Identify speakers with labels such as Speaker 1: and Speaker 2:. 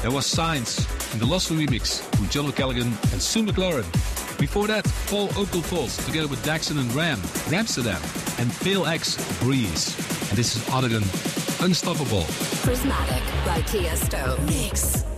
Speaker 1: There was Signs in the Lost remix with John O'Callaghan and Sue McLaren. Before that, Paul Oakenfold together with Daxon and Ram, Ramsterdam, and Phil X, Breeze. And this is Artigan, Unstoppable.
Speaker 2: Prismatic by Tiesto. Mix.